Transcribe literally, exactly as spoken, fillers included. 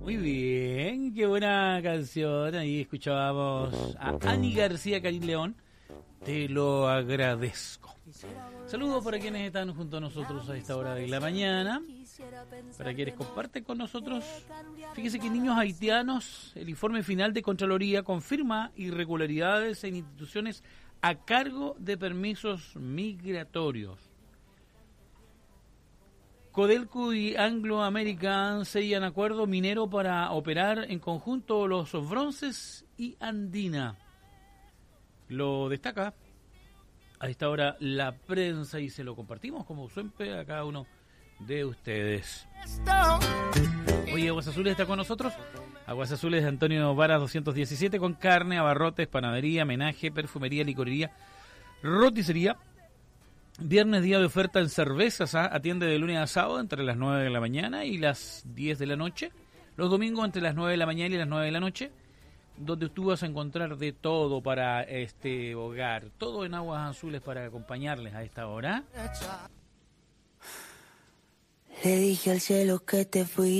Muy bien, qué buena canción. Ahí escuchábamos a Ani García Karim León. Te lo agradezco. Saludos para quienes están junto a nosotros a esta hora de la mañana. Para quienes comparten con nosotros. Fíjese que niños haitianos, el informe final de Contraloría confirma irregularidades en instituciones a cargo de permisos migratorios. Codelco y Anglo American sellan acuerdo minero para operar en conjunto los bronces y Andina. Lo destaca a esta hora la prensa y se lo compartimos como siempre a cada uno de ustedes. Hoy Aguas Azules está con nosotros. Aguas Azules de Antonio Varas doscientos diecisiete con carne, abarrotes, panadería, menaje, perfumería, licorería, roticería. Viernes día de oferta en cervezas, ¿ah? Atiende de lunes a sábado entre las nueve de la mañana y las diez de la noche. Los domingos entre las nueve de la mañana y las nueve de la noche. Donde tú vas a encontrar de todo para este hogar. Todo en Aguas Azules para acompañarles a esta hora. Le dije al cielo que te fui.